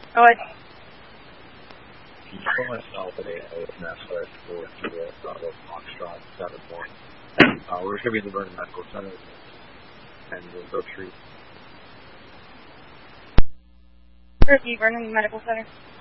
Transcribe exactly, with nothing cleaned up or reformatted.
Go ahead. Can you call myself at eight oh Nashville four Juliet Bravo Foxtrot seven one? Uh, we're going to be in the Vernon Medical Center and the Brook Street. Ricky, Vernon Medical Center.